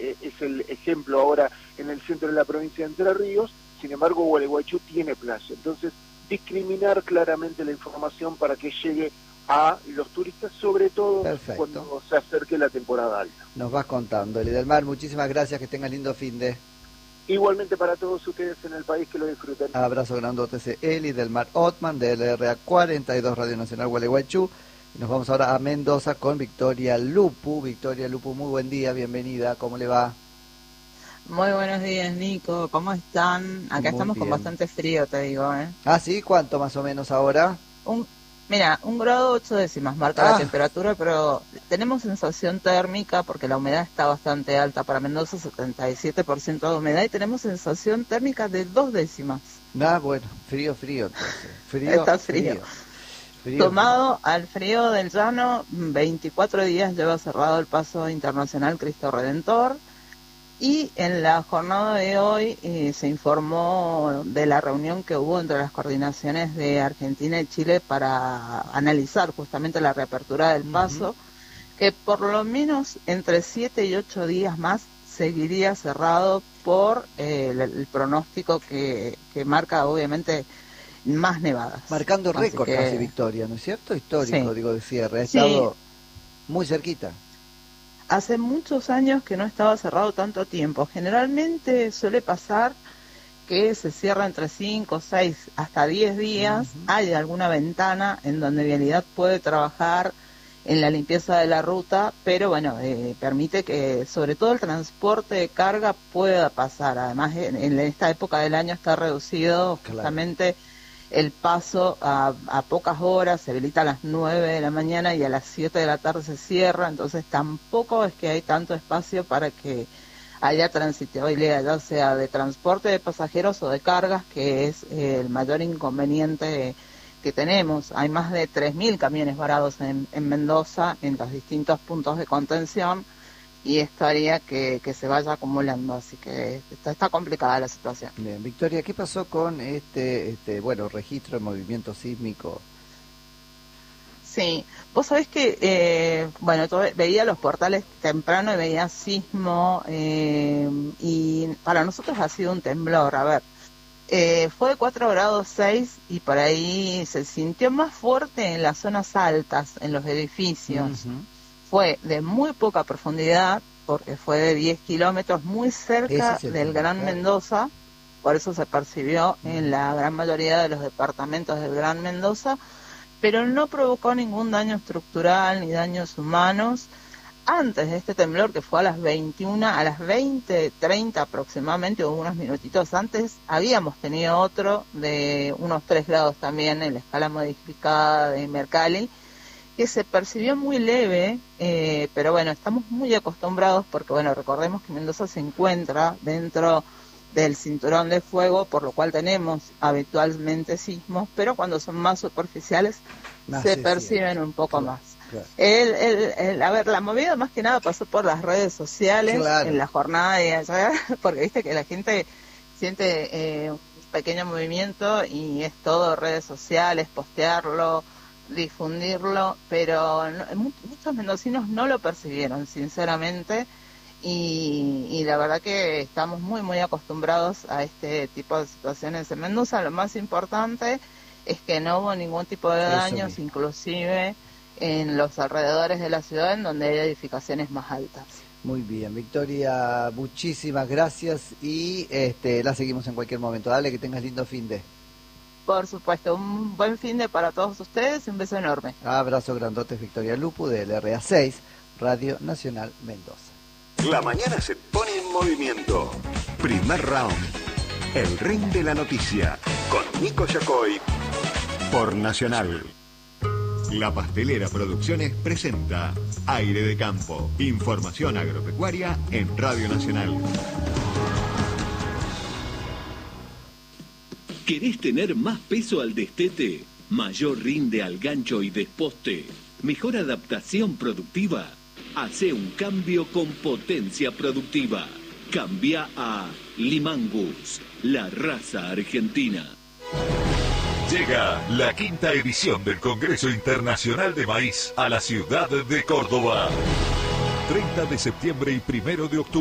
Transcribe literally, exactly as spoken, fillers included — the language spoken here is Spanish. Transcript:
eh, es el ejemplo ahora en el centro de la provincia de Entre Ríos. Sin embargo, Gualeguaychú tiene playa. Entonces, discriminar claramente la información para que llegue a los turistas, sobre todo Perfecto. Cuando se acerque la temporada alta. Nos vas contando. Eli del Mar, muchísimas gracias, que tengas lindo fin de... Igualmente para todos ustedes en el país, que lo disfruten. Abrazo grandote, Eli del Mar Otman, de L R A cuarenta y dos Radio Nacional Gualeguaychú. Y nos vamos ahora a Mendoza con Victoria Lupu. Victoria Lupu, muy buen día, bienvenida, ¿cómo le va? Muy buenos días, Nico, ¿cómo están? Acá muy estamos bien. Con bastante frío, te digo, ¿eh? Ah, ¿sí? ¿Cuánto más o menos ahora? Un, mira, un grado ocho décimas marca ah. la temperatura, pero tenemos sensación térmica porque la humedad está bastante alta. Para Mendoza, setenta y siete por ciento de humedad, y tenemos sensación térmica de dos décimas. Ah, bueno, frío, frío, entonces. Frío, está frío. frío. Frío. Tomado al frío del llano, veinticuatro días lleva cerrado el paso internacional Cristo Redentor. Y en la jornada de hoy eh, se informó de la reunión que hubo entre las coordinaciones de Argentina y Chile para analizar justamente la reapertura del paso, uh-huh. que por lo menos entre siete y ocho días más seguiría cerrado por eh, el, el pronóstico que, que marca obviamente más nevadas. Marcando récord que... casi, Victoria, ¿no es cierto? Histórico, sí. digo, de cierre. Ha estado sí. muy cerquita. Hace muchos años que no estaba cerrado tanto tiempo. Generalmente suele pasar que se cierra entre cinco, seis, hasta diez días. Uh-huh. Hay alguna ventana en donde Vialidad puede trabajar en la limpieza de la ruta, pero bueno, eh, permite que sobre todo el transporte de carga pueda pasar. Además, en, en esta época del año está reducido claro. justamente el paso a, a pocas horas, se habilita a las nueve de la mañana y a las siete de la tarde se cierra, entonces tampoco es que hay tanto espacio para que haya transitabilidad, ya sea de transporte de pasajeros o de cargas, que es eh, el mayor inconveniente que tenemos. Hay más de tres mil camiones varados en, en Mendoza, en los distintos puntos de contención, y esto haría que, que se vaya acumulando, así que está, está complicada la situación. Bien, Victoria, ¿qué pasó con este, este bueno, registro de movimiento sísmico? Sí, vos sabés que, eh, bueno, yo veía los portales temprano y veía sismo, eh, y para nosotros ha sido un temblor, a ver, eh, fue de cuatro grados seis y por ahí se sintió más fuerte en las zonas altas, en los edificios. Uh-huh. Fue de muy poca profundidad, porque fue de diez kilómetros, muy cerca es del Gran claro. Mendoza, por eso se percibió en la gran mayoría de los departamentos del Gran Mendoza, pero no provocó ningún daño estructural ni daños humanos. Antes de este temblor, que fue a las veintiuna, a las veinte treinta aproximadamente, o unos minutitos antes, habíamos tenido otro de unos tres grados también en la escala modificada de Mercalli, que se percibió muy leve, eh, pero bueno, estamos muy acostumbrados porque, bueno, recordemos que Mendoza se encuentra dentro del cinturón de fuego, por lo cual tenemos habitualmente sismos, pero cuando son más superficiales más se perciben sí, un poco claro, más. Claro. El, el, el, a ver, la movida más que nada pasó por las redes sociales claro. en la jornada de ayer, porque viste que la gente siente eh, un pequeño movimiento y es todo redes sociales, postearlo, difundirlo, pero no, muchos mendocinos no lo percibieron, sinceramente, y, y la verdad que estamos muy muy acostumbrados a este tipo de situaciones en Mendoza. Lo más importante es que no hubo ningún tipo de daños, inclusive en los alrededores de la ciudad, en donde hay edificaciones más altas. Muy bien, Victoria, muchísimas gracias, y este la seguimos en cualquier momento. Dale, que tengas lindo fin de... Por supuesto, un buen fin de para todos ustedes y un beso enorme. Abrazo grandote, Victoria Lupu, de L R A seis, Radio Nacional Mendoza. La mañana se pone en movimiento. Primer round. El ring de la noticia. Con Nico Yacoy. Por Nacional. La Pastelera Producciones presenta Aire de Campo. Información agropecuaria en Radio Nacional. ¿Querés tener más peso al destete? ¿Mayor rinde al gancho y desposte? ¿Mejor adaptación productiva? Hacé un cambio con potencia productiva. Cambia a Limangus, la raza argentina. Llega la quinta edición del Congreso Internacional de Maíz a la ciudad de Córdoba. treinta de septiembre y primero de octubre.